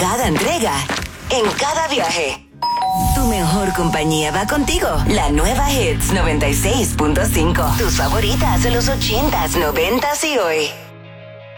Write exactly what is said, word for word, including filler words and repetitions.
cada entrega, en cada viaje. Tu mejor compañía va contigo. La nueva Hits noventa y seis punto cinco. Tus favoritas de los ochentas, noventas y hoy.